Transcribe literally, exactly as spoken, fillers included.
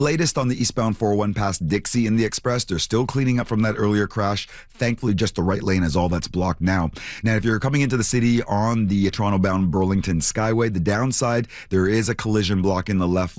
Latest on the eastbound four oh one past Dixie in the Express. They're still cleaning up from that earlier crash. Thankfully, just the right lane is all that's blocked now. Now, if you're coming into the city on the Toronto-bound Burlington Skyway, the downside, there is a collision block in the left lane.